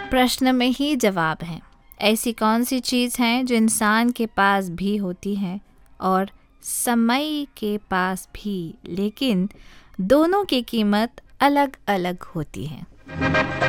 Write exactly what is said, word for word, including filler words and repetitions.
प्रश्न में ही जवाब है। ऐसी कौन सी चीज़ है जो इंसान के पास भी होती है और समय के पास भी, लेकिन दोनों की कीमत अलग अलग होती है?